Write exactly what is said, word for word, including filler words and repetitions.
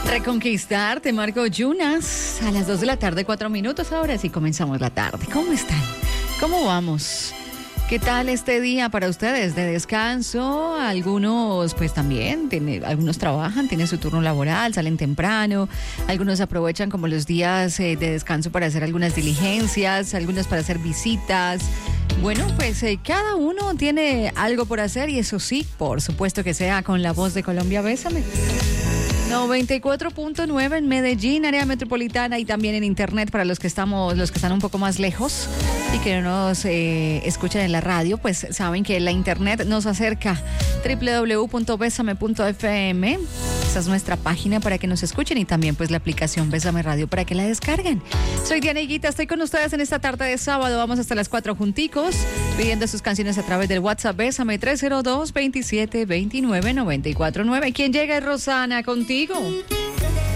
Reconquistar, te marco Yunas a las dos de la tarde, cuatro minutos. Ahora sí comenzamos la tarde. ¿Cómo están? ¿Cómo vamos? ¿Qué tal este día para ustedes de descanso? Algunos pues también, tiene, algunos trabajan, tienen su turno laboral, salen temprano, algunos aprovechan como los días eh, de descanso para hacer algunas diligencias, algunos para hacer visitas. Bueno, pues eh, cada uno tiene algo por hacer y eso sí, por supuesto que sea con la voz de Colombia, bésame. noventa y cuatro punto nueve en Medellín, área metropolitana, y también en internet para los que estamos, los que están un poco más lejos y que no nos eh, escuchan en la radio, pues saben que la internet nos acerca. doble u doble u doble u punto besame punto efe eme, esa es nuestra página para que nos escuchen, y también pues la aplicación Bésame Radio para que la descarguen. Soy Diana Higuita, estoy con ustedes en esta tarde de sábado, vamos hasta las cuatro junticos, pidiendo sus canciones a través del WhatsApp Bésame tres cero dos, veintisiete, veintinueve, noventa y cuatro nueve. ¿Quién llega es Rosana contigo?